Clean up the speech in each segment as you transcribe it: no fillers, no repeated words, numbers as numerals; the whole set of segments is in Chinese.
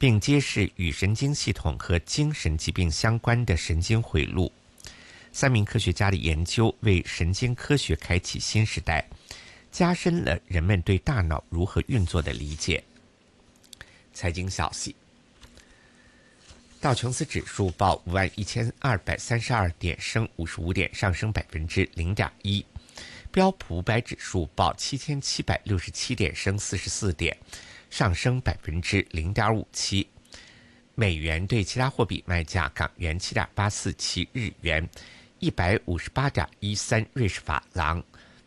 并揭示与神经系统和精神疾病相关的神经回路。3名科学家的研究为神经科学开启新时代，加深了人们对大脑如何运作的理解。财经消息：道琼斯指数报51232点，升55点，上升0.1%；标普500指数报7767点，升44点，上升0.57%。美元对其他货币卖价：港元7.847，日元158.13，瑞士法郎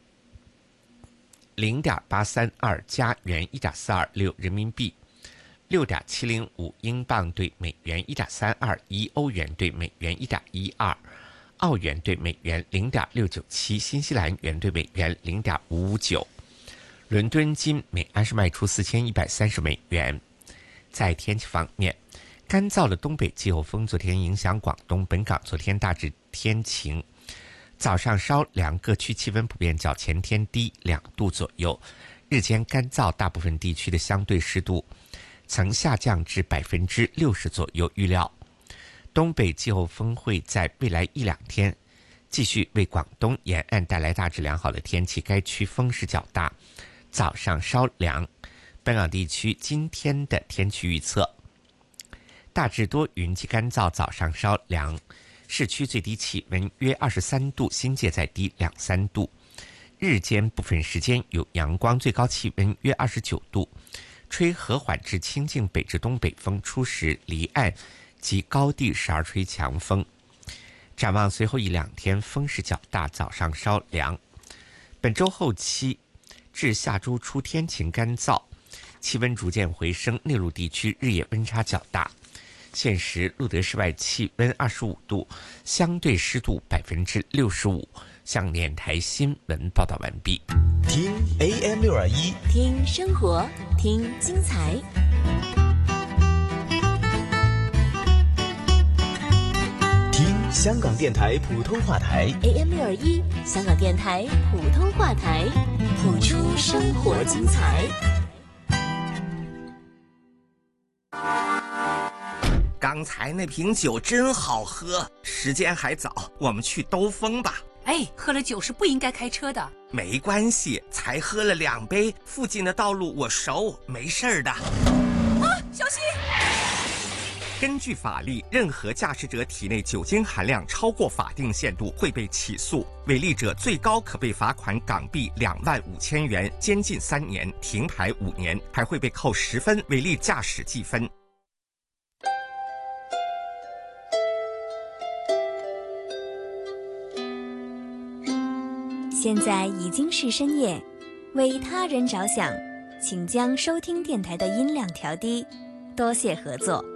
0.832，加元1.426，人民币6.705，英镑对美元1.321，欧元对美元1.12，澳元对美元0.697，新西兰元对美元0.559。伦敦金每安士卖出4130美元。在天气方面，干燥的东北季候风昨天影响广东本港，昨天大致天晴，早上稍凉，各区气温普遍较前天低2度左右，日间干燥，大部分地区的相对湿度曾下降至60%左右。预料东北季候风会在未来1-2天继续为广东沿岸带来大致良好的天气，该区风势较大，早上稍凉。本港地区今天的天气预测：大致多云及干燥，早上稍凉，市区最低气温约23度，新界再低2-3度。日间部分时间有阳光，最高气温约29度，吹和缓至清劲北至东北风，初时离岸及高地时而吹强风。展望随后1-2天风势较大，早上稍凉。本周后期至下周初天晴干燥，气温逐渐回升，内陆地区日夜温差较大。现时路德室外气温25度，相对湿度65%。向电台新闻报道完毕。 听 AM621， 听生活，听精彩。 听香港电台普通话台 AM621，香港电台普通话台，谱出生活精彩。 刚才那瓶酒真好喝，时间还早，我们去兜风吧。 哎，喝了酒是不应该开车的。 没关系，才喝了2杯，附近的道路我熟，没事的。 啊，小心！ 根据法律，任何驾驶者体内酒精含量超过法定限度会被起诉，违例者最高可被罚款港币25000元，监禁3年，停牌5年，还会被扣10分违例驾驶记分。 现在已经是深夜，为他人着想，请将收听电台的音量调低，多谢合作。